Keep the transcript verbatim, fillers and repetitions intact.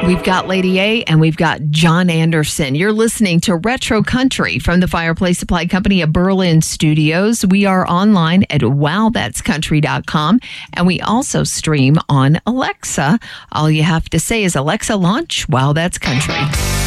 We've got Lady A and we've got John Anderson. You're listening to Retro Country from the Fireplace Supply Company of Berlin Studios. We are online at wow that's country dot com, and we also stream on Alexa. All you have to say is, Alexa, launch Wow That's Country.